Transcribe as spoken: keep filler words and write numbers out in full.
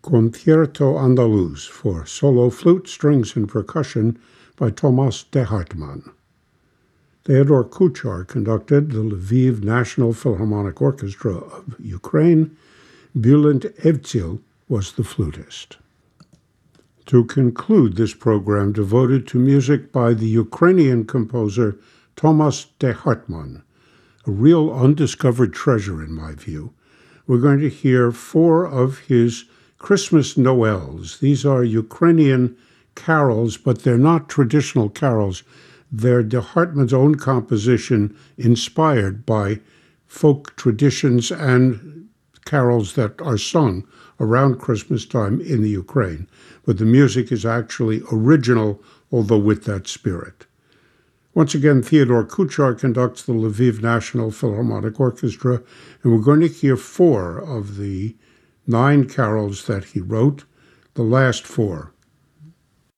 Concierto Andaluz for solo flute, strings, and percussion by Thomas de Hartmann. Theodore Kuchar conducted the Lviv National Philharmonic Orchestra of Ukraine. Bulent Evtsil was the flutist. To conclude this program devoted to music by the Ukrainian composer Thomas de Hartmann, a real undiscovered treasure in my view, we're going to hear four of his Christmas Noels. These are Ukrainian carols, but they're not traditional carols. They're de Hartmann's own composition inspired by folk traditions and carols that are sung around Christmas time in the Ukraine. But the music is actually original, although with that spirit. Once again, Theodore Kuchar conducts the Lviv National Philharmonic Orchestra, and we're going to hear four of the nine carols that he wrote. The last four